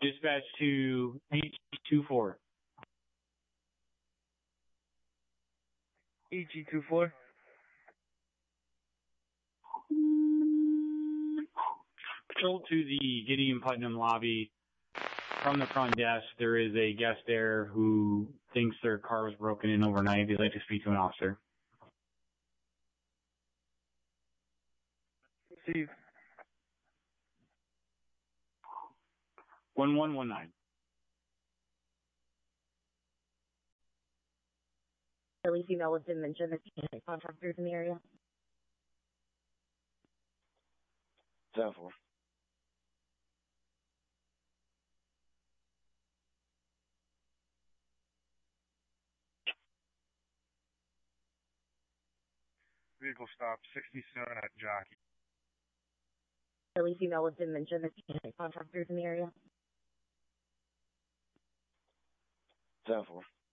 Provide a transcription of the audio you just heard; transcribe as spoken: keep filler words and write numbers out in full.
Dispatch to H two four. E G two four. Patrol to the Gideon Putnam lobby. From the front desk, there is a guest there who thinks their car was broken in overnight. They'd like to speak to an officer. Steve. one one one nine. Early female with dementia that contractors in the area. seven four. Vehicle stop sixty-seven at Jockey. Early female with dementia that contractors in the area. seven four.